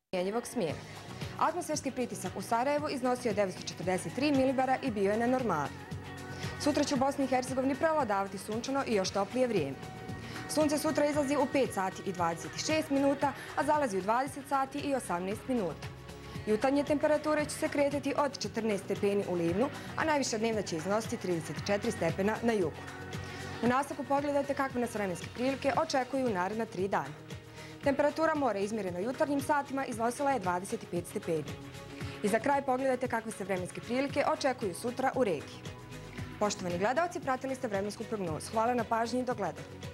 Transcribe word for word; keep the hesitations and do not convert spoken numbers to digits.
promjenjivog smjera. Atmosferski pritisak u Sarajevu iznosio je devetsto četrdeset tri milibara i bio je na normali. Sutra će u Bosni i Hercegovini prevladavati sunčano i još toplije vrijeme. Sunce sutra izlazi u pet sati i dvadeset šest minuta, a zalazi u dvadeset sati i osamnaest minuta. Jutarnje temperature će se kretati od četrnaest stepeni u Livnu, a najviša dnevna će iznositi trideset četiri stepena na jugu. U nastavku pogledajte kakve nas vremenske prilike očekuju u naredna tri dana. Temperatura mora izmjerena jutarnjim satima iznosila je dvadeset pet stepeni. I za kraj pogledajte kakve se vremenske prilike očekuju sutra u regiji. Poštovani gledalci, pratili ste vremensku prognozu. Hvala na pažnji i do gledanja.